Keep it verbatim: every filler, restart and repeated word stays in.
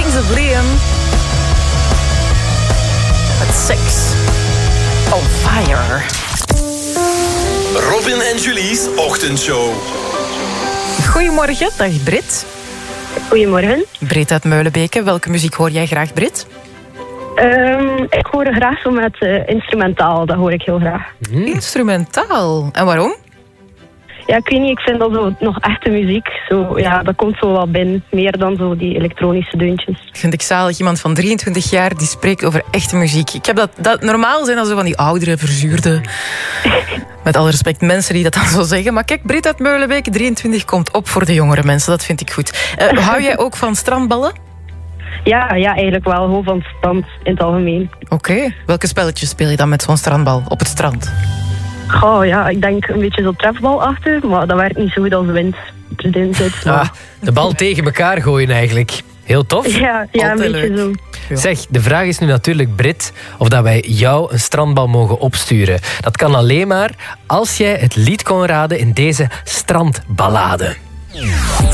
Kings of Leon. Met Sex on Fire. Robin en Julie's ochtendshow. Goedemorgen, dag Brit. Goedemorgen. Brit uit Meulenbeke. Welke muziek hoor jij graag, Brit? Um, ik hoor graag zo met uh, instrumentaal, dat hoor ik heel graag. Hmm. Instrumentaal. En waarom? Ja, ik weet niet, ik vind dat zo nog echte muziek. Zo, ja, dat komt zo wel binnen. Meer dan zo die elektronische deuntjes. Vind ik zalig. Iemand van drieëntwintig jaar die spreekt over echte muziek. Ik heb dat, dat normaal zijn dat zo van die oudere, verzuurde... met alle respect, mensen die dat dan zo zeggen. Maar kijk, Brit uit Meulenbeke, drieëntwintig, komt op voor de jongere mensen. Dat vind ik goed. Uh, hou jij ook van strandballen? Ja, ja, eigenlijk wel. Gewoon van het strand in het algemeen. Oké. Okay. Welke spelletjes speel je dan met zo'n strandbal op het strand? Goh, ja, ik denk een beetje zo trefbal achter, maar dat werkt niet zo goed als de wind erin zit. Ah, de bal tegen elkaar gooien eigenlijk. Heel tof. Ja, ja, Altijd een beetje leuk. zo. Ja. Zeg, de vraag is nu natuurlijk, Brit, of dat wij jou een strandbal mogen opsturen. Dat kan alleen maar als jij het lied kon raden in deze strandballade.